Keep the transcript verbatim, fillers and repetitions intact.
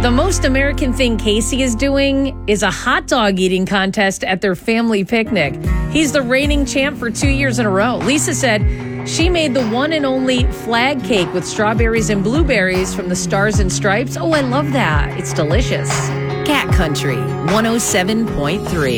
The most American thing Casey is doing is a hot dog eating contest at their family picnic. He's the reigning champ for two years in a row. Lisa said she made the one and only flag cake with strawberries and blueberries from the Stars and Stripes. Oh, I love that. It's delicious. Cat Country one oh seven point three.